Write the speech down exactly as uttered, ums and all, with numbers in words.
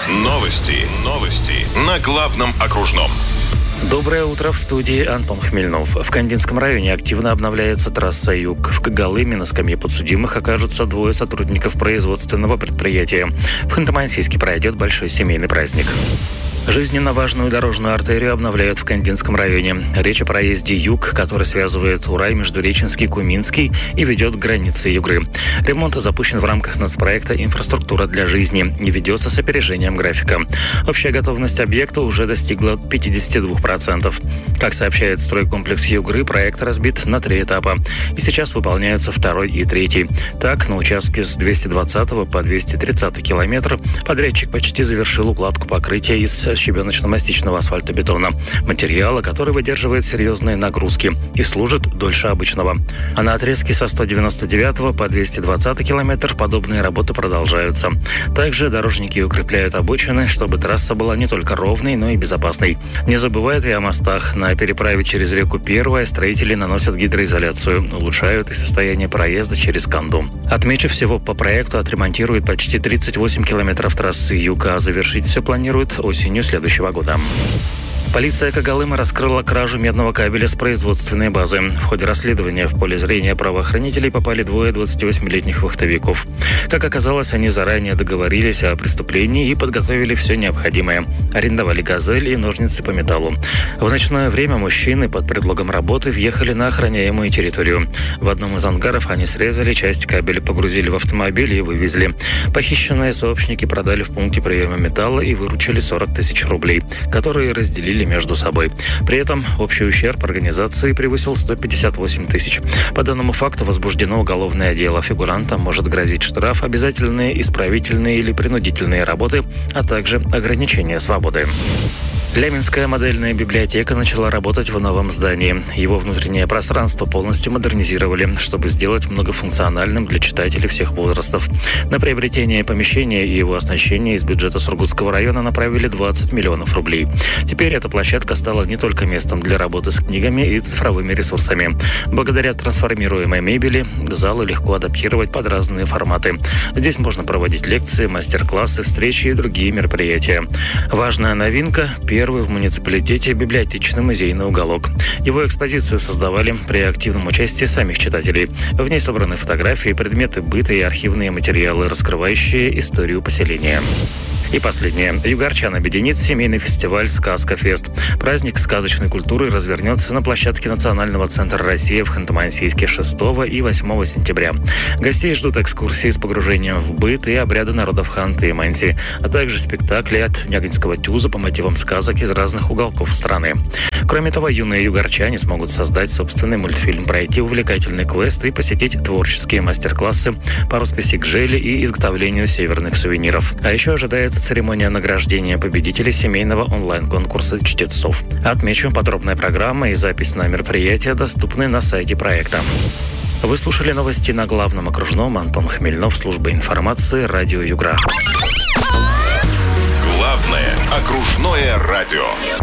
Новости. Новости. На главном окружном. Доброе утро, в студии Антон Хмельнов. В Кандинском районе активно обновляется трасса «Юг». В Когалыме на скамье подсудимых окажутся двое сотрудников производственного предприятия. В Ханты-Мансийске пройдет большой семейный праздник. Жизненно важную дорожную артерию обновляют в Кандинском районе. Речь о проезде «Юг», который связывает Урай, Междуреченский, Куминский и ведет к границе Югры. Ремонт запущен в рамках нацпроекта «Инфраструктура для жизни» и ведется с опережением графика. Общая готовность объекта уже достигла пятьдесят два процента. Как сообщает стройкомплекс Югры, проект разбит на три этапа. И сейчас выполняются второй и третий. Так, на участке с двухсот двадцатого по двести тридцатый километр подрядчик почти завершил укладку покрытия из щебеночно-мастичного асфальтобетона, материала, который выдерживает серьезные нагрузки и служит дольше обычного. А на отрезке со сто девяносто девятого по двести двадцатый километр подобные работы продолжаются. Также дорожники укрепляют обочины, чтобы трасса была не только ровной, но и безопасной. Не забывают и о мостах. На переправе через реку Первая строители наносят гидроизоляцию, улучшают и состояние проезда через Канду. Отмечу, всего по проекту отремонтируют почти тридцать восемь километров трассы «Юг», а завершить все планируют осенью следующего года. Полиция Когалыма раскрыла кражу медного кабеля с производственной базы. В ходе расследования в поле зрения правоохранителей попали двое двадцативосьмилетних вахтовиков. Как оказалось, они заранее договорились о преступлении и подготовили все необходимое. Арендовали «Газель» и ножницы по металлу. В ночное время мужчины под предлогом работы въехали на охраняемую территорию. В одном из ангаров они срезали часть кабеля, погрузили в автомобиль и вывезли. Похищенные сообщники продали в пункте приема металла и выручили сорок тысяч рублей, которые разделили между собой. При этом общий ущерб организации превысил сто пятьдесят восемь тысяч. По данному факту возбуждено уголовное дело. Фигурантам может грозить штраф, обязательные исправительные или принудительные работы, а также ограничение свободы. Ляминская модельная библиотека начала работать в новом здании. Его внутреннее пространство полностью модернизировали, чтобы сделать многофункциональным для читателей всех возрастов. На приобретение помещения и его оснащение из бюджета Сургутского района направили двадцать миллионов рублей. Теперь эта площадка стала не только местом для работы с книгами и цифровыми ресурсами. Благодаря трансформируемой мебели залы легко адаптировать под разные форматы. Здесь можно проводить лекции, мастер-классы, встречи и другие мероприятия. Важная новинка – первый в муниципалитете библиотечный музейный уголок. Его экспозицию создавали при активном участии самих читателей. В ней собраны фотографии, предметы быта и архивные материалы, раскрывающие историю поселения. И последнее. Югорчан объединит семейный фестиваль «Сказка-фест». Праздник сказочной культуры развернется на площадке Национального центра «Россия» в Ханты-Мансийске шестого и восьмого сентября. Гостей ждут экскурсии с погружением в быт и обряды народов Ханты и Манси, а также спектакли от Нягинского тюза по мотивам сказок из разных уголков страны. Кроме того, юные югорчане смогут создать собственный мультфильм, пройти увлекательный квест и посетить творческие мастер-классы по росписи гжели и изготовлению северных сувениров. А еще ожидается церемония награждения победителей семейного онлайн-конкурса чтецов. Отмечу, подробная программа и запись на мероприятие доступны на сайте проекта. Вы слушали новости на главном окружном. Антон Хмельнов, служба информации, радио Югра. Главное окружное радио.